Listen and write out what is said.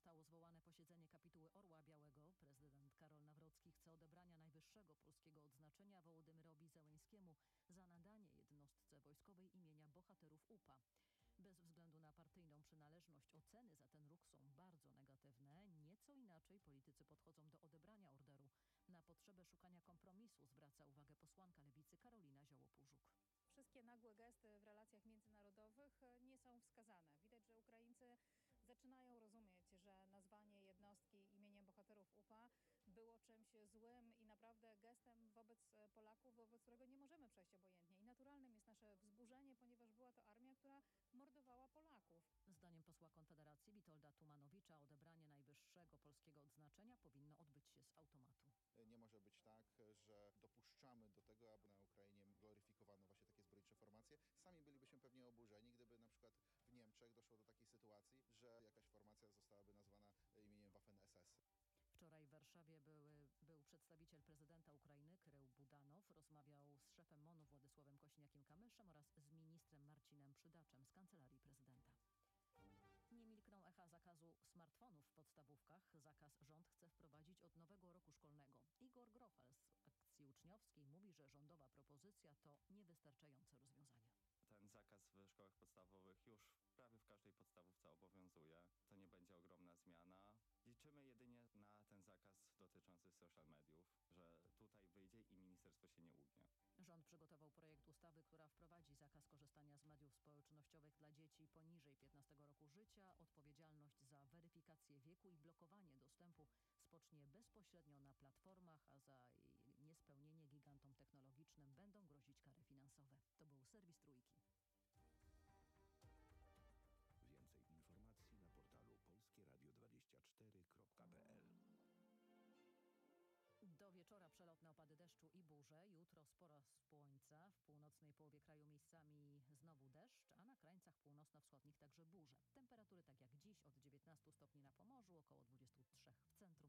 Zostało zwołane posiedzenie kapituły Orła Białego. Prezydent Karol Nawrocki chce odebrania najwyższego polskiego odznaczenia Wołodymyrowi Zełeńskiemu za nadanie jednostce wojskowej imienia bohaterów UPA. Bez względu na partyjną przynależność oceny za ten ruch są bardzo negatywne. Nieco inaczej politycy podchodzą do odebrania orderu. Na potrzebę szukania kompromisu zwraca uwagę posłanka Lewicy Karolina Zioło-Pużuk. Wszystkie nagłe gesty w relacjach międzynarodowych nie są wskazane. Widać, że Ukraińcy zaczynają rozumieć, że nazwanie jednostki imieniem bohaterów UPA było czymś złym i naprawdę gestem wobec Polaków, wobec którego nie możemy przejść obojętnie. I naturalnym jest nasze wzburzenie, ponieważ była to armia, która mordowała Polaków. Zdaniem posła Konfederacji Witolda Tumanowicza odebranie najwyższego polskiego odznaczenia powinno odbyć się z automatu. Nie może być tak, że dopuszczamy do tego, aby na Ukrainie gloryfikowano właśnie takie zbrojnicze formacje. Sami bylibyśmy pewnie oburzeni, gdyby na przykład w Niemczech doszło do takiej sytuacji, że jakaś formacja zostałaby nazwana imieniem Waffen-SS. Wczoraj w Warszawie był przedstawiciel prezydenta Ukrainy Krył Budanow. Rozmawiał z szefem MON-u Władysławem Kośniakiem-Kamyszem oraz z ministrem Marcinem Przydaczem z Kancelarii Prezydenta. Nie milkną echa zakazu smartfonów w podstawówkach. Zakaz rząd chce wprowadzić od nowego roku szkolnego. Igor Grochal z Akcji Uczniowskiej mówi, że rządowa propozycja to niewystarczające rozwiązanie. Ten zakaz w szkołach podstawowych już prawie w każdej podstawówce obowiązuje. To nie będzie ogromna zmiana. Liczymy jedynie na ten zakaz dotyczący social mediów, że tutaj wyjdzie i ministerstwo się nie ugnie. Rząd przygotował projekt ustawy, która wprowadzi zakaz korzystania z mediów społecznościowych dla dzieci poniżej 15 roku życia. Odpowiedzialność za weryfikację wieku i blokowanie dostępu spocznie bezpośrednio na platformach, a za jej niespełnienie gigantom technologicznym będą grozić kary finansowe. To był serwis Trójki. Więcej informacji na portalu polskieradio24.pl. Do wieczora przelotne opady deszczu i burze. Jutro sporo słońca. W północnej połowie kraju miejscami znowu deszcz, a na krańcach północno-wschodnich także burze. Temperatury tak jak dziś od 19 stopni na Pomorzu, około 23 w centrum.